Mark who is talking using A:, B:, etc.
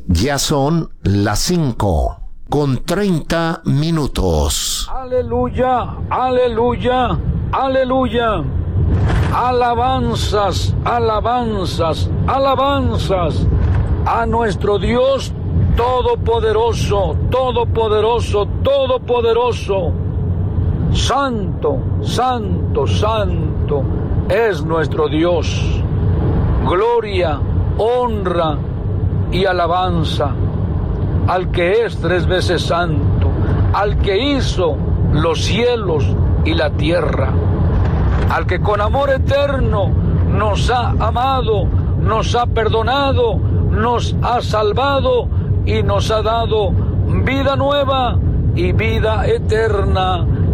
A: Ya son las 5:30.
B: Aleluya, aleluya, aleluya. Alabanzas, alabanzas, alabanzas a nuestro Dios todopoderoso, todopoderoso, todopoderoso. Santo, santo, santo es nuestro Dios. Gloria, honra y alabanza al que es 3 veces santo, al que hizo los cielos y la tierra, al que con amor eterno nos ha amado, nos ha perdonado, nos ha salvado y nos ha dado vida nueva y vida eterna.